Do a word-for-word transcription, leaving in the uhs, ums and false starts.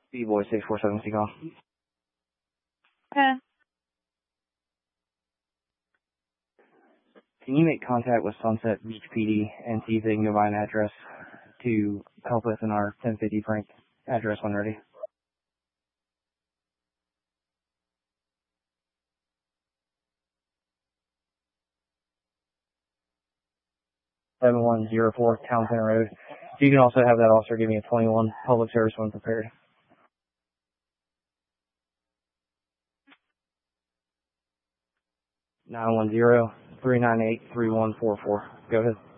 B-Boy six four seven Seacom. Okay. Can you make contact with Sunset Beach P D and see if they can go by an address to help us in our ten fifty Frank address when ready? seven one zero four Townsend Road. You can also have that officer give me a twenty-one public service when prepared. nine one zero, three nine eight, three one four four. Go ahead.